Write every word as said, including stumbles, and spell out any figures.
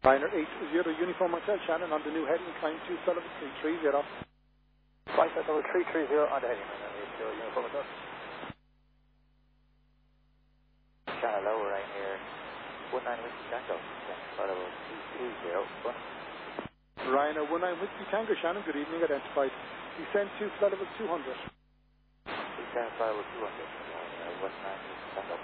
Liner eight zero Uniform Hotel Shannon on the new heading, climb two Sullivan three three zero. Flight level three three zero on the heading, eight zero Uniform Hotel. Shannon low, right here, one nine Whiskey Tango, flight level two two zero, one. Ryanair one nine Whiskey Tango Shannon, good evening, identified. Descend to flight level two hundred. Descend flight level two hundred, one nine Whiskey Tango.